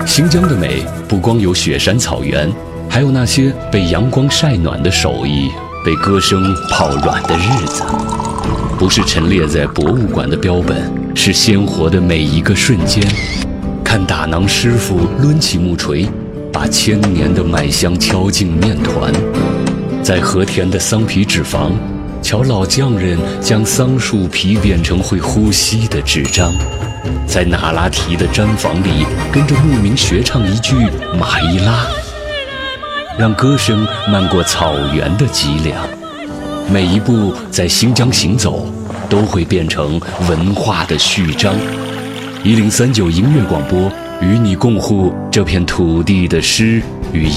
新疆的美不光有雪山草原，还有那些被阳光晒暖的手艺，被歌声泡软的日子。不是陈列在博物馆的标本，是鲜活的每一个瞬间。看打囊师傅抡起木锤，把千年的麦香敲进面团。在和田的桑皮纸坊，瞧老匠人将桑树皮变成会呼吸的纸张。在那拉提的毡房里，跟着牧民学唱一句马伊拉，让歌声漫过草原的脊梁。每一步在新疆行走，都会变成文化的序章。1039音乐广播，与你共护这片土地的诗与音。